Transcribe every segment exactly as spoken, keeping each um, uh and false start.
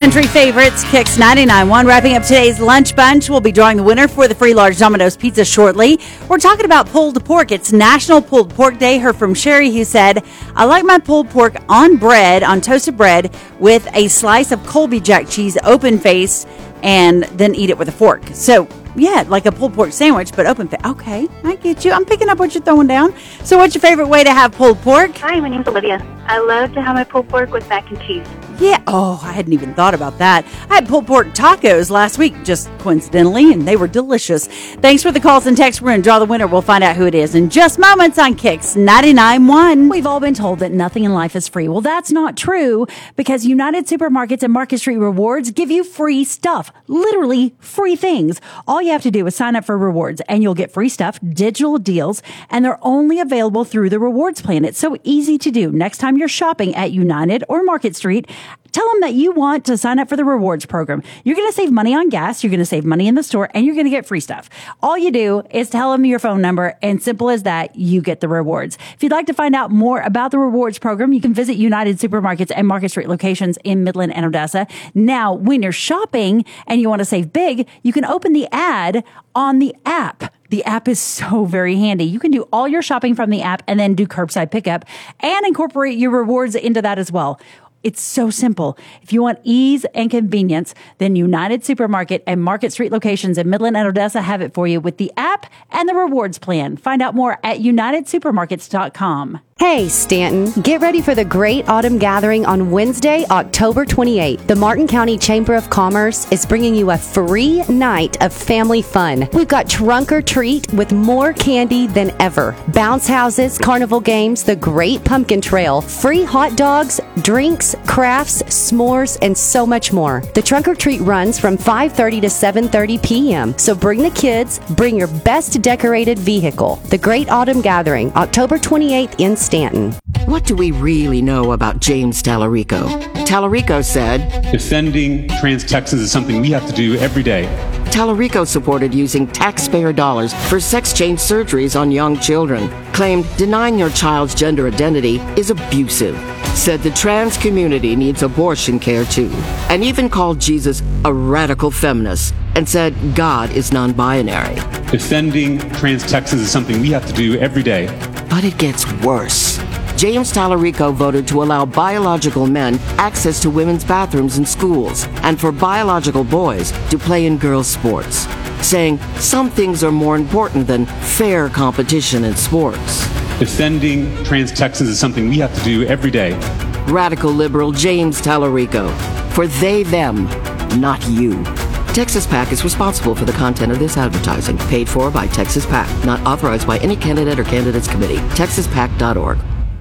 country favorites, Kicks ninety-nine point one. Wrapping up today's lunch bunch, we'll be drawing the winner for the free large Domino's pizza shortly. We're talking about pulled pork. It's National Pulled Pork Day. Heard from Sherry, who said, I like my pulled pork on bread, on toasted bread, with a slice of Colby Jack cheese, open face, and then eat it with a fork. So, yeah, like a pulled pork sandwich, but open face. Okay, I get you. I'm picking up what you're throwing down. So what's your favorite way to have pulled pork? Hi, my name's Olivia. I love to have my pulled pork with mac and cheese. Yeah. Oh, I hadn't even thought about that. I had pulled pork tacos last week, just coincidentally, and they were delicious. Thanks for the calls and texts. We're going to draw the winner. We'll find out who it is in just moments on Kicks ninety-nine point one. We've all been told that nothing in life is free. Well, that's not true, because United Supermarkets and Market Street Rewards give you free stuff. Literally free things. All you have to do is sign up for rewards, and you'll get free stuff, digital deals, and they're only available through the rewards plan. It's so easy to do. Next time you're shopping at United or Market Street, tell them that you want to sign up for the rewards program. You're going to save money on gas. You're going to save money in the store, and you're going to get free stuff. All you do is tell them your phone number, and simple as that, you get the rewards. If you'd like to find out more about the rewards program, you can visit United Supermarkets and Market Street locations in Midland and Odessa. Now, when you're shopping and you want to save big, you can open the ad on the app. The app is so very handy. You can do all your shopping from the app and then do curbside pickup and incorporate your rewards into that as well. It's so simple. If you want ease and convenience, then United Supermarket and Market Street locations in Midland and Odessa have it for you with the app and the rewards plan. Find out more at united supermarkets dot com. Hey, Stanton, get ready for the Great Autumn Gathering on Wednesday, October twenty-eighth. The Martin County Chamber of Commerce is bringing you a free night of family fun. We've got Trunk or Treat with more candy than ever, bounce houses, carnival games, the Great Pumpkin Trail, free hot dogs, drinks, crafts, s'mores, and so much more. The Trunk or Treat runs from five thirty to seven thirty p.m., so bring the kids, bring your best decorated vehicle. The Great Autumn Gathering, October twenty-eighth in Stanton. What do we really know about James Tallarico? Tallarico said, defending trans Texans is something we have to do every day. Tallarico supported using taxpayer dollars for sex change surgeries on young children, claimed denying your child's gender identity is abusive, said the trans community needs abortion care too, and even called Jesus a radical feminist and said God is non-binary. Defending trans Texans is something we have to do every day. But it gets worse. James Tallarico voted to allow biological men access to women's bathrooms in schools and for biological boys to play in girls' sports, saying some things are more important than fair competition in sports. Defending trans Texans is something we have to do every day. Radical liberal James Tallarico. For they, them, not you. Texas PAC is responsible for the content of this advertising, paid for by Texas PAC, not authorized by any candidate or candidates committee. texas pac dot org.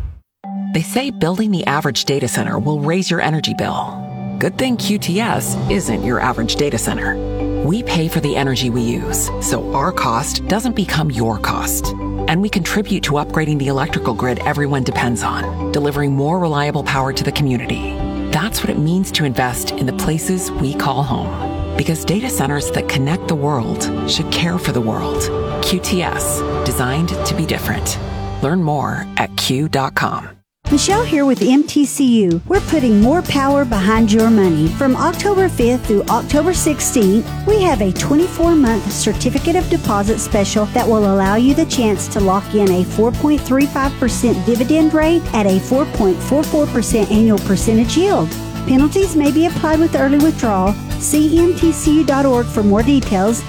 They say building the average data center will raise your energy bill. Good thing Q T S isn't your average data center. We pay for the energy we use, so our cost doesn't become your cost. And we contribute to upgrading the electrical grid everyone depends on, delivering more reliable power to the community. That's what it means to invest in the places we call home. Because data centers that connect the world should care for the world. Q T S, designed to be different. Learn more at Q dot com. Michelle here with M T C U. We're putting more power behind your money. From October fifth through October sixteenth, we have a twenty-four month certificate of deposit special that will allow you the chance to lock in a four point three five percent dividend rate at a four point four four percent annual percentage yield. Penalties may be applied with early withdrawal. See M T C U dot org for more details.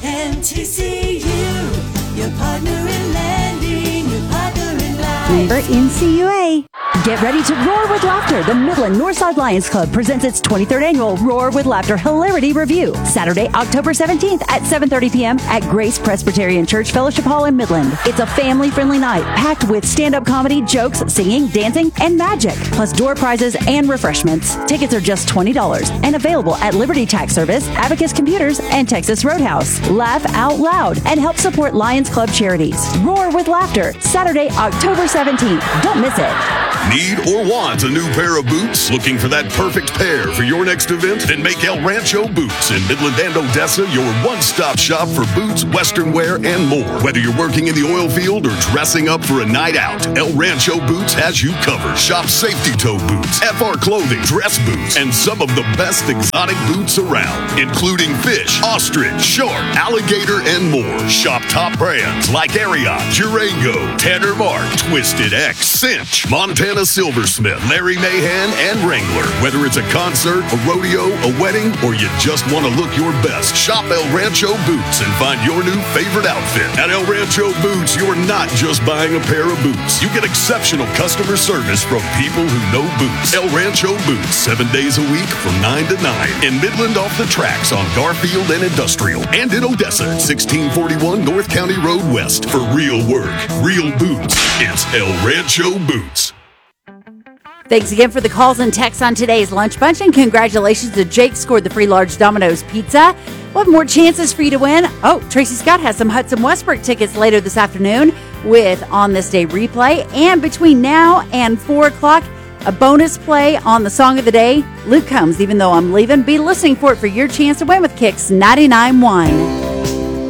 M T C U, your partner in lending, your partner in life. Member N C U A. Get ready to roar with laughter. The Midland Northside Lions Club presents its twenty-third annual Roar with Laughter Hilarity Review, Saturday, October seventeenth at seven thirty p.m. at Grace Presbyterian Church Fellowship Hall in Midland. It's a family-friendly night packed with stand-up comedy, jokes, singing, dancing, and magic, plus door prizes and refreshments. Tickets are just twenty dollars and available at Liberty Tax Service, Abacus Computers, and Texas Roadhouse. Laugh out loud and help support Lions Club charities. Roar with Laughter, Saturday, October seventeenth. Don't miss it. Need or want a new pair of boots? Looking for that perfect pair for your next event? Then make El Rancho Boots in Midland and Odessa your one-stop shop for boots, western wear, and more. Whether you're working in the oil field or dressing up for a night out, El Rancho Boots has you covered. Shop safety toe boots, F R clothing, dress boots, and some of the best exotic boots around, including fish, ostrich, shark, alligator, and more. Shop top brands like Ariat, Durango, Tanner Mark, Twisted X, Cinch, Montana Silversmith, Larry Mahan, and Wrangler. Whether it's a concert, a rodeo, a wedding, or you just want to look your best, shop El Rancho Boots and find your new favorite outfit. At El Rancho Boots, you're not just buying a pair of boots. You get exceptional customer service from people who know boots. El Rancho Boots, seven days a week from nine to nine. In Midland off the tracks on Garfield and Industrial. And in Odessa at sixteen forty-one North County Road West. For real work, real boots, it's El Rancho Boots. Thanks again for the calls and texts on today's Lunch Bunch, and congratulations to Jake, scored the free large Domino's pizza. We'll have more chances for you to win. Oh, Tracy Scott has some Hudson Westbrook tickets later this afternoon with On This Day replay. And between now and four o'clock, a bonus play on the song of the day, Luke Combs, Even Though I'm Leaving. Be listening for it for your chance to win with Kicks ninety-nine point one.